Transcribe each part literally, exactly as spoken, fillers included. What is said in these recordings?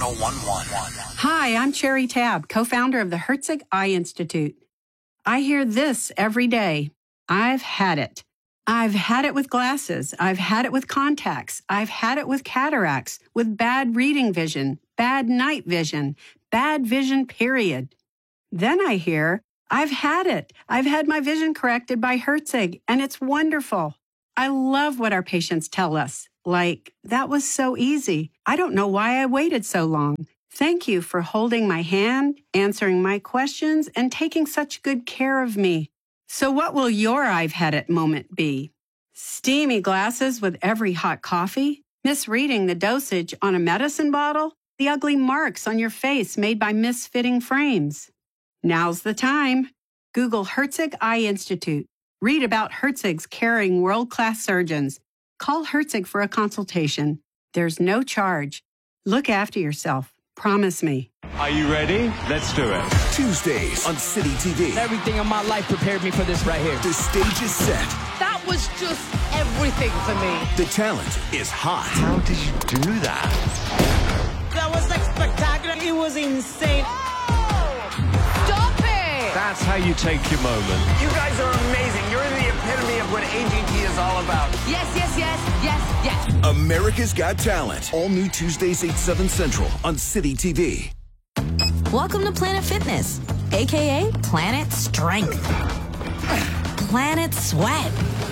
Metro one one. Hi, I'm Cherry Tabb, co-founder of the Herzig Eye Institute. I hear this every day. I've had it. I've had it with glasses. I've had it with contacts. I've had it with cataracts, with bad reading vision, bad night vision, bad vision, period. Then I hear, I've had it. I've had my vision corrected by Herzig, and it's wonderful. I love what our patients tell us. Like, that was so easy. I don't know why I waited so long. Thank you for holding my hand, answering my questions, and taking such good care of me. So what will your I've had it moment be? Steamy glasses with every hot coffee? Misreading the dosage on a medicine bottle? The ugly marks on your face made by misfitting frames? Now's the time. Google Herzig Eye Institute. Read about Herzig's caring world-class surgeons. Call Herzig for a consultation. There's no charge. Look after yourself. Promise me. Are you ready? Let's do it. Tuesdays on City T V. Everything in my life prepared me for this right here. The stage is set. That was just everything for me. The talent is hot. How did you do that? That was like spectacular. It was insane. Oh, stop it! That's how you take your moment. You guys are amazing. You're the epitome of what A G T is all about. Yes, yes, yes, yes, yes. America's Got Talent. All new Tuesdays, eight, seven Central on City T V. Welcome to Planet Fitness, a k a. Planet Strength, Planet Sweat,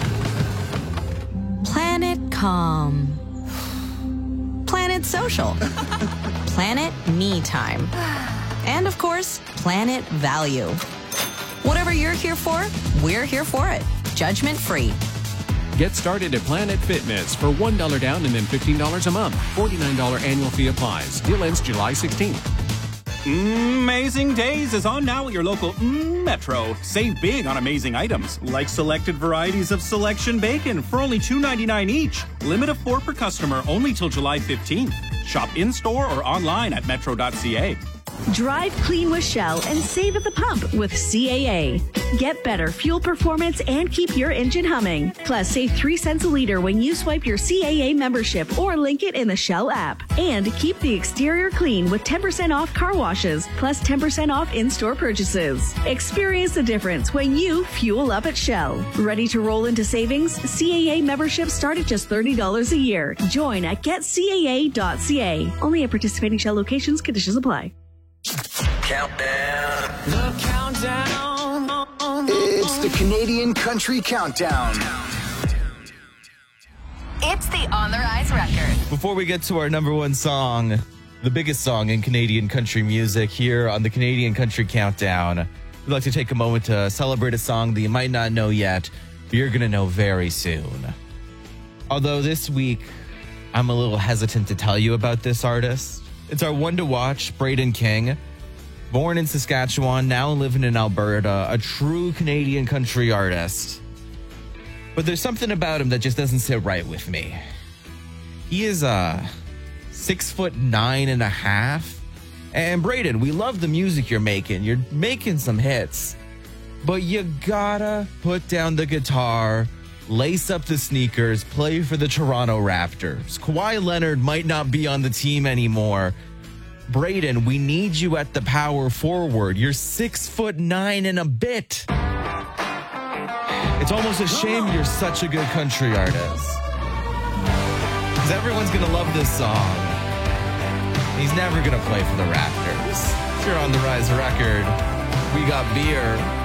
Planet Calm, Planet Social, Planet Me Time, and of course, Planet Value. Whatever you're here for, we're here for it. Judgment free. Get started at Planet Fitness for one dollar down and then fifteen dollars a month. forty-nine dollars annual fee applies. Deal ends July sixteenth. Amazing Days is on now at your local mm, Metro. Save big on amazing items, like selected varieties of Selection Bacon for only two ninety-nine each. Limit of four per customer, only till July fifteenth. Shop in-store or online at metro dot c a. Drive clean with Shell and save at the pump with C A A. Get better fuel performance and keep your engine humming. Plus, save three cents a liter when you swipe your C A A membership or link it in the Shell app. And keep the exterior clean with ten percent off car washes, plus ten percent off in-store purchases. Experience the difference when you fuel up at Shell. Ready to roll into savings? C A A memberships start at just thirty dollars a year. Join at get c a a dot c a. Only at participating Shell locations. Conditions apply. Countdown. The countdown. It's the Canadian Country Countdown. It's the On the Rise record. Before we get to our number one song, the biggest song in Canadian country music here on the Canadian Country Countdown, we'd like to take a moment to celebrate a song that you might not know yet, but you're going to know very soon. Although this week, I'm a little hesitant to tell you about this artist. It's our one to watch, Braden King. Born in Saskatchewan, now living in Alberta, a true Canadian country artist. But there's something about him that just doesn't sit right with me. He is uh, six foot nine and a half. And Braden, we love the music you're making. You're making some hits. But you gotta put down the guitar, lace up the sneakers, play for the Toronto Raptors. Kawhi Leonard might not be on the team anymore. Braden, we need you at the power forward. You're six foot nine and a bit. It's almost a shame you're such a good country artist. Because everyone's going to love this song. He's never going to play for the Raptors. Here on the Rise record, we got beer.